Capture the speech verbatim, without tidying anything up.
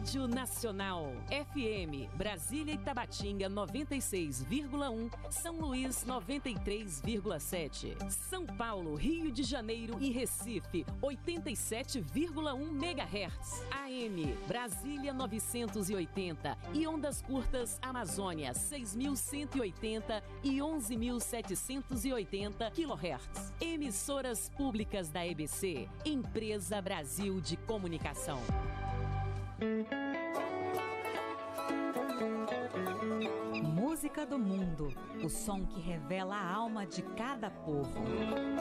Rádio Nacional. F M, Brasília e Tabatinga noventa e seis vírgula um, São Luís noventa e três vírgula sete, São Paulo, Rio de Janeiro e Recife oitenta e sete vírgula um megahertz. A M, Brasília novecentos e oitenta e ondas curtas Amazônia seis mil cento e oitenta e onze mil setecentos e oitenta quilohertz. Emissoras públicas da E B C, Empresa Brasil de Comunicação. Música do mundo, o som que revela a alma de cada povo.